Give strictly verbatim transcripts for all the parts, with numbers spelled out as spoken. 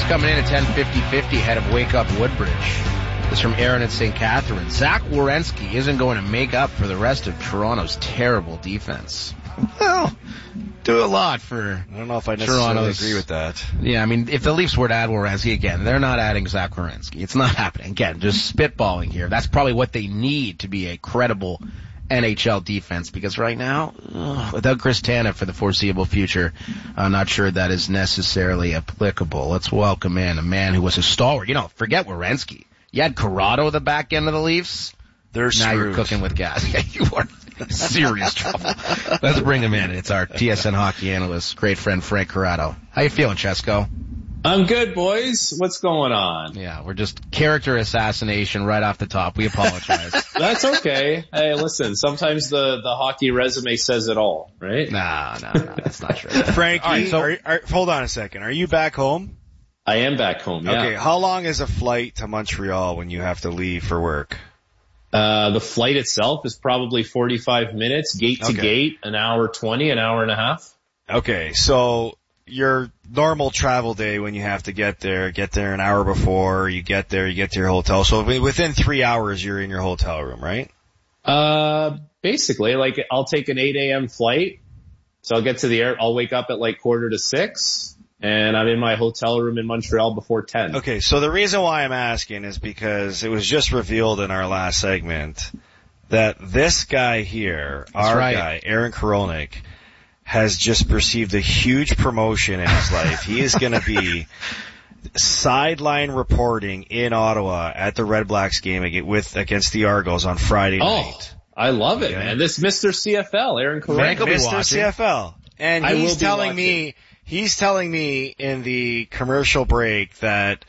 Coming in at ten fifty fifty, head of Wake Up Woodbridge. This is from Aaron at Saint Catharines. Zach Werenski isn't going to make up for the rest of Toronto's terrible defense. Well, do a lot for I don't know if I necessarily Toronto's, agree with that. Yeah, I mean, if the Leafs were to add Werenski again, they're not adding Zach Werenski. It's not happening. Again, just spitballing here. That's probably what they need to be a credible N H L defense, because right now, ugh, without Chris Tanev for the foreseeable future, I'm not sure that is necessarily applicable. Let's welcome in a man who was a stalwart. You know, forget Werenski. You had Corrado the back end of the Leafs. They're now screwed. You're cooking with gas. Yeah, you are in serious trouble. Let's bring him in. It's our T S N hockey analyst, great friend Frank Corrado. How you feeling, Chesko? I'm good, boys. What's going on? Yeah, we're just character assassination right off the top. We apologize. That's okay. Hey, listen, sometimes the, the hockey resume says it all, right? No, no, no, that's not true. Frankie, right, so, are, are, hold on a second. Are you back home? I am back home, yeah. Okay, how long is a flight to Montreal when you have to leave for work? Uh, the flight itself is probably forty-five minutes, gate to okay. gate, an hour twenty, an hour and a half. Okay, so your normal travel day when you have to get there, get there an hour before, you get there, you get to your hotel. So within three hours, you're in your hotel room, right? Uh, basically, like I'll take an eight a.m. flight. So I'll get to the air, I'll wake up at like quarter to six, and I'm in my hotel room in Montreal before ten. Okay, so the reason why I'm asking is because it was just revealed in our last segment that this guy here, That's our right. guy, Aaron Korolnik, has just received a huge promotion in his life. He is going to be sideline reporting in Ottawa at the Red Blacks game against, with, against the Argos on Friday Oh, night. I love it, Okay. man. This Mister C F L, Aaron Frank will Korolnik. be Mister watching. C F L. And I he's will be telling watching. me, he's telling me in the commercial break that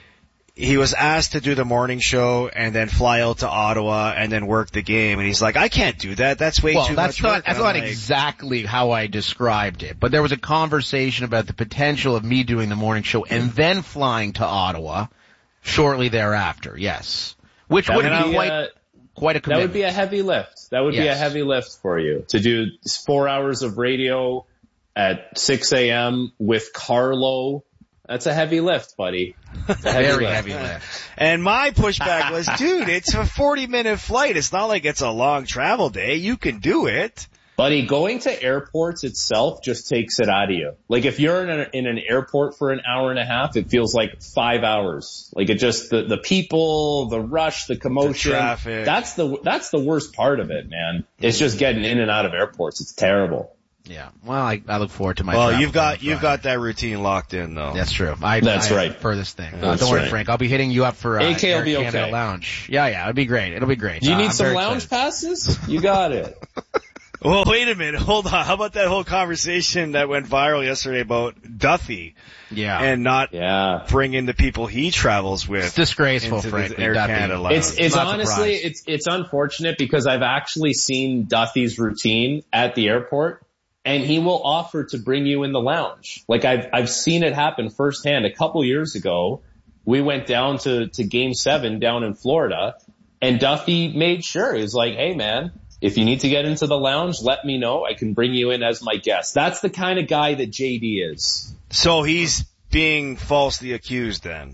he was asked to do the morning show and then fly out to Ottawa and then work the game. And he's like, I can't do that. That's way well, too that's much not, work. that's And I'm not like, exactly how I described it, but there was a conversation about the potential of me doing the morning show and then flying to Ottawa shortly thereafter, yes. Which That would would be be, quite, uh, quite a That commitment. would be a heavy lift. That would be a Yes. heavy lift for you to do four hours of radio at six a.m. with Carlo. That's a heavy lift, buddy. It's a heavy Very lift. heavy lift. and my pushback was, dude, it's a forty minute flight. It's not like it's a long travel day. You can do it. Buddy, going to airports itself just takes it out of you. Like if you're in, a, in an airport for an hour and a half, it feels like five hours. Like it just, the, the people, the rush, the commotion. The traffic. That's the, that's the worst part of it, man. It's just getting in and out of airports. It's terrible. Yeah. Well, I, I look forward to my Well, travel you've got, on you've Friday. got that routine locked in though. That's true. I, That's I right. For this thing. Uh, That's don't worry, right. Frank. I'll be hitting you up for uh, A K will Air be Canada okay. Lounge. Yeah, yeah. It'll be great. It'll be great. Do you Uh, need I'm some very lounge excited. passes? You got it. Well, wait a minute. Hold on. How about that whole conversation that went viral yesterday about Duffy Yeah. and not Yeah. bringing the people he travels with? It's disgraceful, into the frankly. Air Duffy. Canada Lounge. It's it's Not honestly surprised. it's it's unfortunate because I've actually seen Duffy's routine at the airport, and he will offer to bring you in the lounge. Like I've I've seen it happen firsthand. A couple years ago, we went down to to Game Seven down in Florida, and Duffy made sure he was like, "Hey, man, if you need to get into the lounge, let me know. I can bring you in as my guest." That's the kind of guy that J D is. So he's being falsely accused then.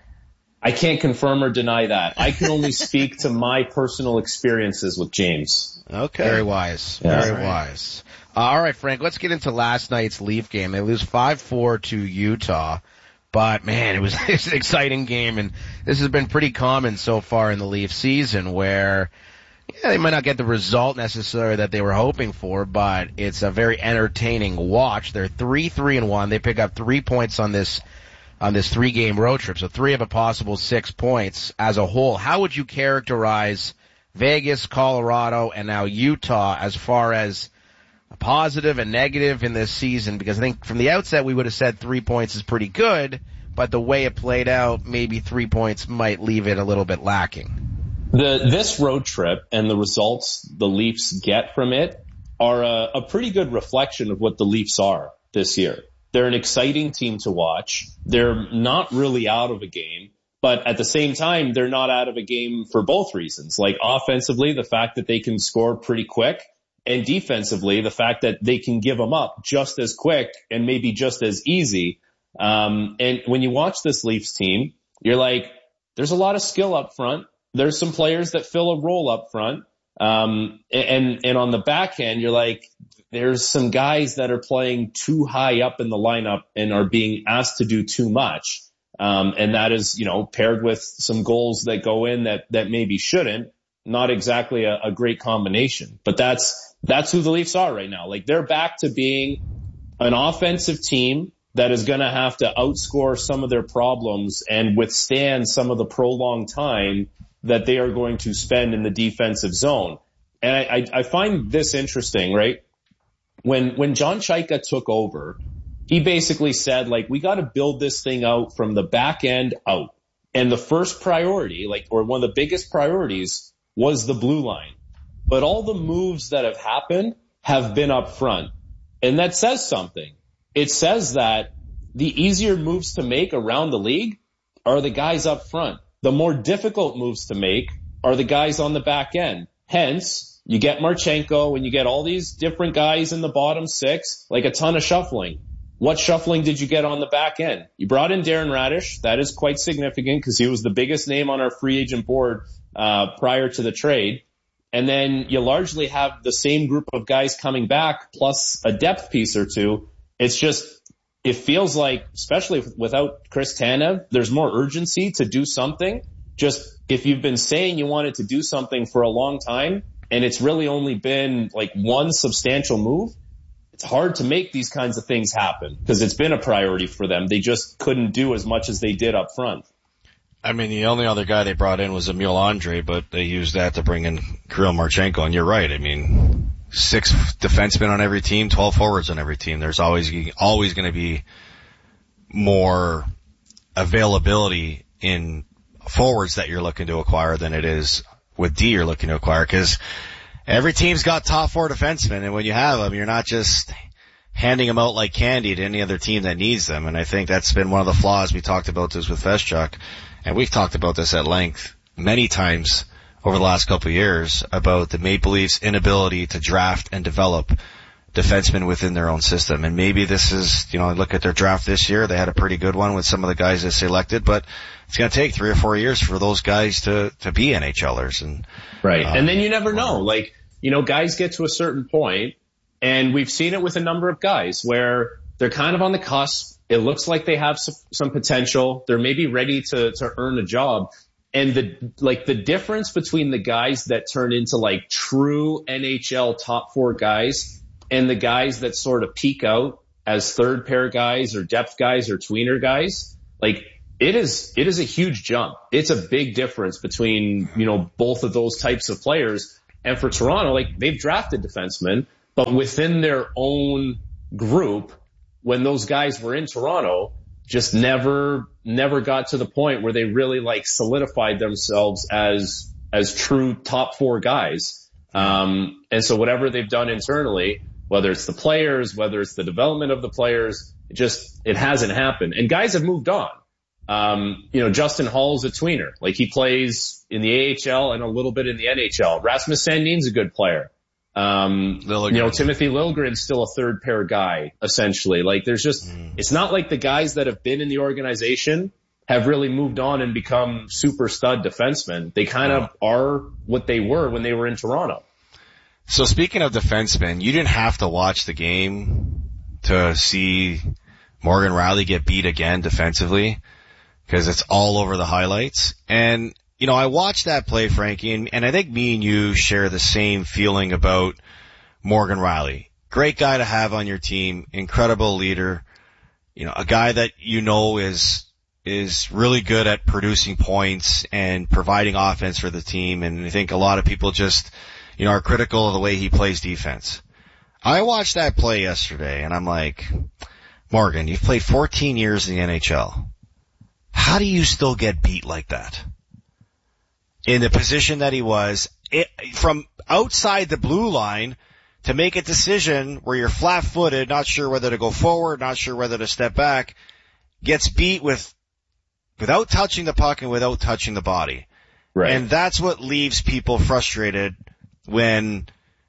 I can't confirm or deny that. I can only speak to my personal experiences with James. Okay. Very wise. Yeah. Very Right. wise. Uh, all right, Frank, let's get into last night's Leaf game. They lose five four to Utah. But, man, it was, it was an exciting game, and this has been pretty common so far in the Leaf season where yeah, they might not get the result necessarily that they were hoping for, but it's a very entertaining watch. They're three three and one. They pick up three points on this on this three-game road trip, so three of a possible six points as a whole. How would you characterize Vegas, Colorado, and now Utah as far as a positive and negative in this season? Because I think from the outset we would have said three points is pretty good, but the way it played out, maybe three points might leave it a little bit lacking. The this road trip and the results the Leafs get from it are a, a pretty good reflection of what the Leafs are this year. They're an exciting team to watch. They're not really out of a game, but at the same time, they're not out of a game for both reasons. Like offensively, the fact that they can score pretty quick, and defensively, the fact that they can give them up just as quick and maybe just as easy. Um, and when you watch this Leafs team, you're like, there's a lot of skill up front. There's some players that fill a role up front. Um, and, and on the back end, you're like, there's some guys that are playing too high up in the lineup and are being asked to do too much. Um, and that is, you know, paired with some goals that go in that, that maybe shouldn't. Not exactly a, a great combination, but that's, that's who the Leafs are right now. Like, they're back to being an offensive team that is going to have to outscore some of their problems and withstand some of the prolonged time that they are going to spend in the defensive zone. And I, I, I find this interesting, right? When, when John Chayka took over, he basically said, like, we got to build this thing out from the back end out. And the first priority, like, or one of the biggest priorities was the blue line. But all the moves that have happened have been up front. And that says something. It says that the easier moves to make around the league are the guys up front. The more difficult moves to make are the guys on the back end. Hence, you get Marchenko and you get all these different guys in the bottom six, like a ton of shuffling. What shuffling did you get on the back end? You brought in Darren Radish. That is quite significant because he was the biggest name on our free agent board uh prior to the trade. And then you largely have the same group of guys coming back plus a depth piece or two. It's just, it feels like, especially without Chris Tanev, there's more urgency to do something. Just if you've been saying you wanted to do something for a long time and it's really only been like one substantial move, it's hard to make these kinds of things happen because it's been a priority for them. They just couldn't do as much as they did up front. I mean, the only other guy they brought in was Emil Andre, but they used that to bring in Kirill Marchenko. And you're right. I mean, six defensemen on every team, twelve forwards on every team. There's always, always going to be more availability in forwards that you're looking to acquire than it is with D you're looking to acquire, because every team's got top four defensemen, and when you have them, you're not just handing them out like candy to any other team that needs them. And I think that's been one of the flaws. We talked about this with Feschuk, and we've talked about this at length many times over the last couple of years about the Maple Leafs' inability to draft and develop defensemen within their own system. And maybe this is, you know, look at their draft this year. They had a pretty good one with some of the guys they selected, but it's going to take three or four years for those guys to, to be NHLers. And, right. Um, and then you never know. Like, you know, guys get to a certain point, and we've seen it with a number of guys where they're kind of on the cusp. It looks like they have some, some potential. They're maybe ready to, to earn a job. And the, like the difference between the guys that turn into like true N H L top four guys and the guys that sort of peak out as third pair guys or depth guys or tweener guys, like it is, it is a huge jump. It's a big difference between, you know, both of those types of players. And for Toronto, like they've drafted defensemen, but within their own group, when those guys were in Toronto, just never, never got to the point where they really like solidified themselves as, as true top four guys. Um, and so whatever they've done internally, whether it's the players, whether it's the development of the players, it just, it hasn't happened. And guys have moved on. Um, you know, Justin Hall's a tweener. Like he plays in the A H L and a little bit in the N H L. Rasmus Sandin's a good player. Um, you know, Timothy Liljegren's still a third pair guy, essentially. Like there's just, mm. it's not like the guys that have been in the organization have really moved on and become super stud defensemen. They kind of oh. are what they were when they were in Toronto. So speaking of defensemen, you didn't have to watch the game to see Morgan Rielly get beat again defensively, because it's all over the highlights. And you know, I watched that play, Frankie, and, and I think me and you share the same feeling about Morgan Rielly. Great guy to have on your team, incredible leader, you know, a guy that you know is, is really good at producing points and providing offense for the team. And I think a lot of people just, you know, are critical of the way he plays defense. I watched that play yesterday and I'm like, Morgan, you've played fourteen years in the N H L. How do you still get beat like that? In the position that he was, it, from outside the blue line to make a decision where you're flat-footed, not sure whether to go forward, not sure whether to step back, gets beat with, without touching the puck and without touching the body. Right. And that's what leaves people frustrated when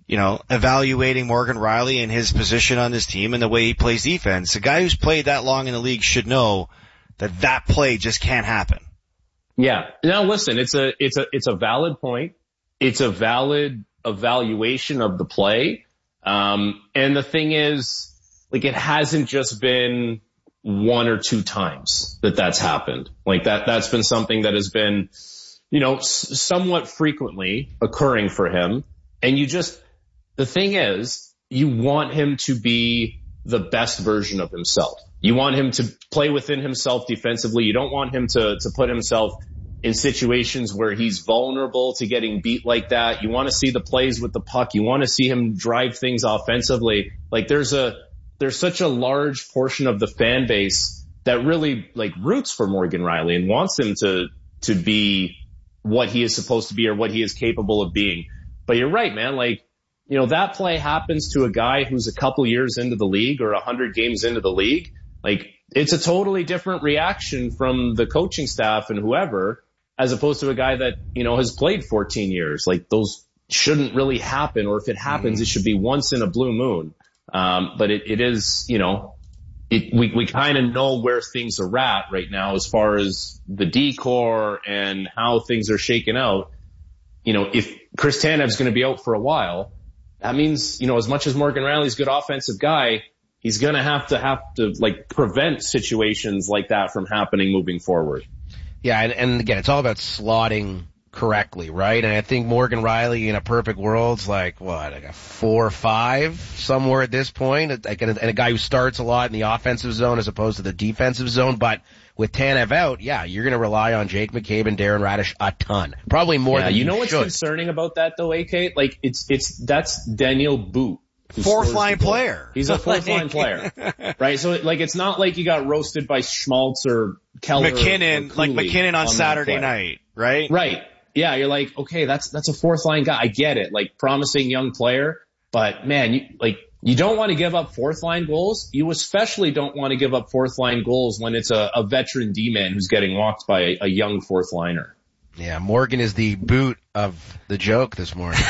you know, evaluating Morgan Rielly and his position on this team and the way he plays defense. A guy who's played that long in the league should know that that play just can't happen. Yeah. Now listen, it's a, it's a, it's a valid point. It's a valid evaluation of the play. Um, and the thing is, like, it hasn't just been one or two times that that's happened. Like that, that's been something that has been, you know, s- somewhat frequently occurring for him. And you just, the thing is, you want him to be the best version of himself. You want him to play within himself defensively. You don't want him to, to put himself in situations where he's vulnerable to getting beat like that. You want to see the plays with the puck. You want to see him drive things offensively. Like there's a, there's such a large portion of the fan base that really like roots for Morgan Rielly and wants him to, to be what he is supposed to be or what he is capable of being. But you're right, man. Like, you know, that play happens to a guy who's a couple years into the league or a hundred games into the league. Like, it's a totally different reaction from the coaching staff and whoever, as opposed to a guy that, you know, has played fourteen years. Like, those shouldn't really happen, or if it happens, mm. it should be once in a blue moon. Um, but it, it is, you know, it, we, we kind of know where things are at right now as far as the decor and how things are shaking out. You know, if Chris Tanev's going to be out for a while, that means, you know, as much as Morgan Rielly's a good offensive guy, he's going to have to have to like prevent situations like that from happening moving forward. Yeah. And, and again, it's all about slotting correctly, right? And I think Morgan Rielly in a perfect world's like, what, like a four or five somewhere at this point, like, and a guy who starts a lot in the offensive zone as opposed to the defensive zone. But with Tanev out, yeah, you're going to rely on Jake McCabe and Darren Raddysh a ton, probably more yeah, than you, you know what's should. Concerning about that though, A K? Like it's it's that's Daniel Boot. Fourth line player. He's a fourth line player. Right? So like it's not like you got roasted by Schmaltz or Keller McKinnon, or like McKinnon on, on Saturday night, right? Right. Yeah, you're like, okay, that's that's a fourth line guy. I get it. Like promising young player, but man, you like you don't want to give up fourth line goals. You especially don't want to give up fourth line goals when it's a, a veteran D-man who's getting walked by a, a young fourth liner. Yeah, Morgan is the boot of the joke this morning.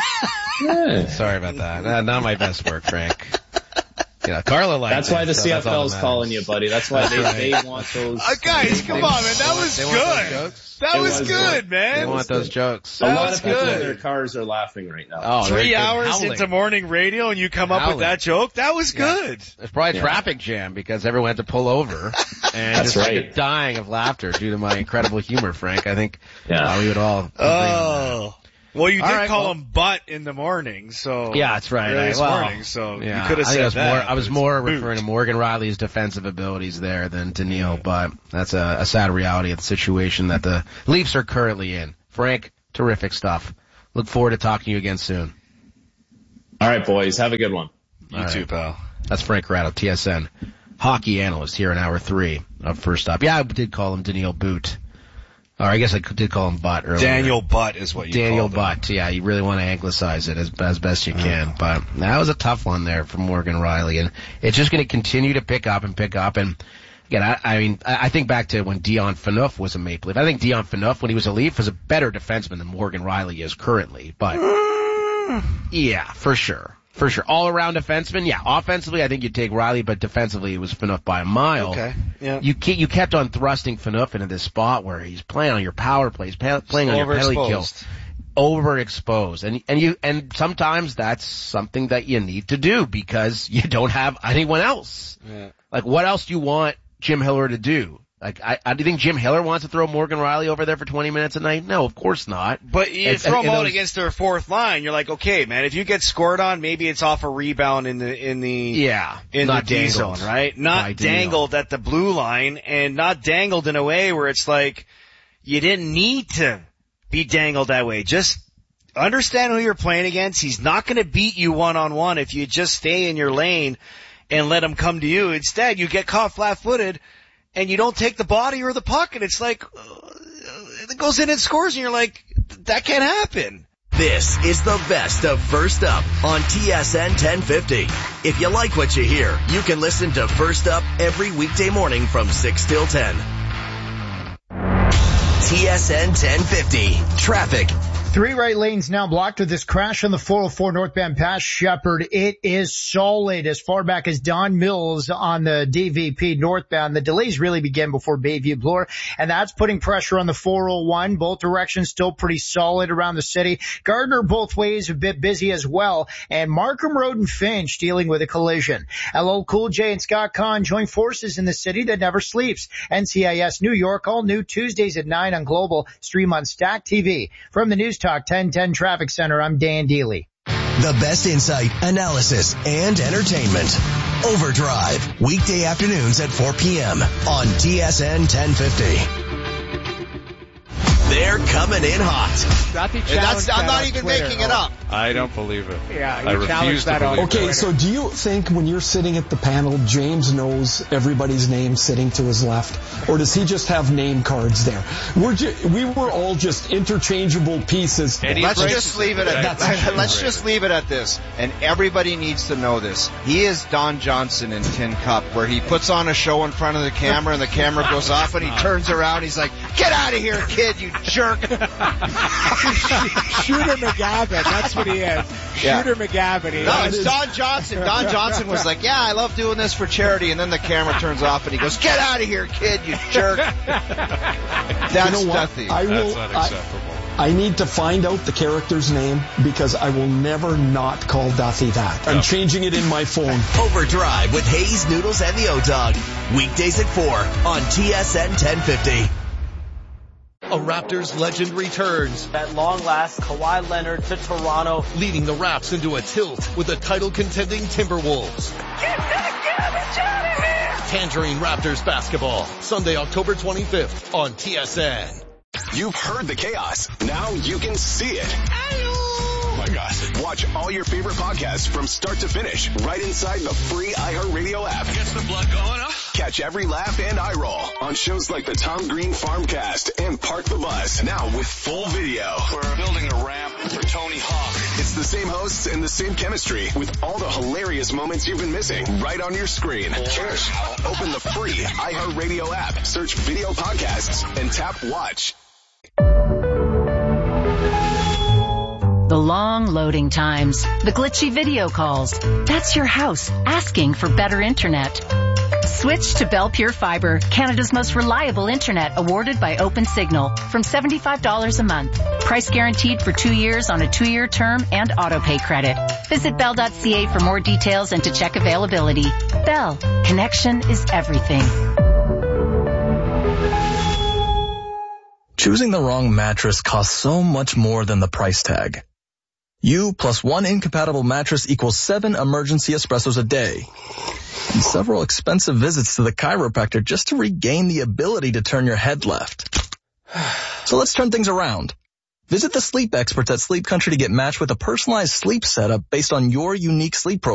Yeah. Sorry about that. Uh, not my best work, Frank. Yeah, Carla likes That's why it, the so C F L is calling you, buddy. That's why they, right. they want those. Uh, guys, come they, on, man. That was good. That was, was good, good, man. They want those jokes. A that lot was of people good. in their cars are laughing right now. Oh, Three hours howling. into morning radio and you come up howling. with that joke? That was yeah. good. There's probably a yeah. traffic jam because everyone had to pull over and That's just right. like dying of laughter due to my incredible humor, Frank. I think yeah. uh, we would all agree oh. on that. Well, you did right, call well, him butt in the morning, so. Yeah, that's right. This well, morning, so yeah, you could have I said I was that. More, I was more boot. referring to Morgan Rielly's defensive abilities there than to Neil, but that's a, a sad reality of the situation that the Leafs are currently in. Frank, terrific stuff. Look forward to talking to you again soon. All right, boys. Have a good one. You All too, right. pal. That's Frank Corrado, T S N hockey analyst here in hour three of First Up. Yeah, I did call him Daniel Boot. Or I guess I did call him Butt earlier. Daniel Butt is what you Daniel called Butt, him. yeah. You really want to anglicize it as, as best you can. Uh, but that was a tough one there for Morgan Rielly. And it's just going to continue to pick up and pick up. And again, I, I mean, I, I think back to when Dion Phaneuf was a Maple Leaf. I think Dion Phaneuf, when he was a Leaf, was a better defenseman than Morgan Rielly is currently. But yeah, for sure. For sure. All-around defenseman, yeah. Offensively, I think you'd take Rielly, but defensively, it was Phaneuf by a mile. Okay, yeah. You, ke- you kept on thrusting Phaneuf into this spot where he's playing on your power plays, pa- playing on your penalty kill. Overexposed. And, and you, and sometimes that's something that you need to do because you don't have anyone else. Yeah. Like, what else do you want Jim Hiller to do? Like, I, I do you think Jim Hiller wants to throw Morgan Rielly over there for twenty minutes a night? No, of course not. But you and, throw and, him and out those, against their fourth line, you're like, okay, man, if you get scored on, maybe it's off a rebound in the, in the, yeah, in not the D zone, right? Not dangled at the blue line and not dangled in a way where it's like, you didn't need to be dangled that way. Just understand who you're playing against. He's not going to beat you one on one if you just stay in your lane and let him come to you. Instead, you get caught flat-footed and you don't take the body or the puck, and it's like, uh, it goes in and scores, and you're like, that can't happen. This is the best of First Up on T S N ten fifty. If you like what you hear, you can listen to First Up every weekday morning from six till ten. T S N ten fifty. Traffic. Three right lanes now blocked with this crash on the four oh four northbound past Shepherd. It is solid as far back as Don Mills on the D V P northbound. The delays really began before Bayview Bloor, and that's putting pressure on the four oh one. Both directions still pretty solid around the city. Gardner both ways a bit busy as well, and Markham Road and Finch dealing with a collision. L L Cool J and Scott Conn join forces in the city that never sleeps. N C I S New York, all new Tuesdays at nine on Global. Stream on Stack T V. From the News Talk ten ten Traffic Center, I'm Dan Deely. The best insight, analysis, and entertainment. Overdrive, weekday afternoons at four p.m. on T S N ten fifty. They're coming in hot. That's, I'm not even Twitter. making it up. I don't believe it. Yeah, I refuse to believe okay, it. Okay, so do you think when you're sitting at the panel, James knows everybody's name sitting to his left? Or does he just have name cards there? We're ju- we were all just interchangeable pieces. Let's just leave it at that. Let's just leave it at this. And everybody needs to know this. He is Don Johnson in Tin Cup, where he puts on a show in front of the camera and the camera goes off and he turns around. He's like, "Get out of here, kid, you jerk." Shooter McGavin, that's what he is. Yeah. Shooter MGavin. No, it's Don Johnson. Don Johnson was like, "Yeah, I love doing this for charity," and then the camera turns off and he goes, "Get out of here, kid, you jerk." That's you know Duthie. I will, That's unacceptable. I, I need to find out the character's name because I will never not call Duthie that. I'm changing it in my phone. Overdrive with Hayes, Noodles, and the O-Dog. Weekdays at four on T S N ten fifty. A Raptors legend returns. At long last, Kawhi Leonard to Toronto, leading the Raps into a tilt with the title-contending Timberwolves. Get that garbage out of here! Tangerine Raptors basketball, Sunday, October twenty-fifth on T S N. You've heard the chaos. Now you can see it. Oh my gosh. Watch all your favorite podcasts from start to finish right inside the free iHeartRadio app. Gets the blood going up. Catch every laugh and eye roll on shows like the Tom Green Farmcast and Park the Bus. Now with full video. We're building a ramp for Tony Hawk. It's the same hosts and the same chemistry with all the hilarious moments you've been missing right on your screen. Cheers. Open the free iHeartRadio app, search video podcasts, and tap watch. The long loading times, the glitchy video calls. That's your house asking for better internet. Switch to Bell Pure Fiber, Canada's most reliable internet, awarded by OpenSignal, from seventy-five dollars a month. Price guaranteed for two years on a two-year term and auto-pay credit. Visit bell dot c a for more details and to check availability. Bell, connection is everything. Choosing the wrong mattress costs so much more than the price tag. You plus one incompatible mattress equals seven emergency espressos a day. And several expensive visits to the chiropractor just to regain the ability to turn your head left. So let's turn things around. Visit the sleep experts at Sleep Country to get matched with a personalized sleep setup based on your unique sleep profile.